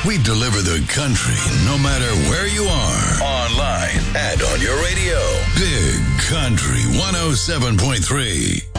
We deliver the country no matter where you are. Online and on your radio. Big Country 107.3.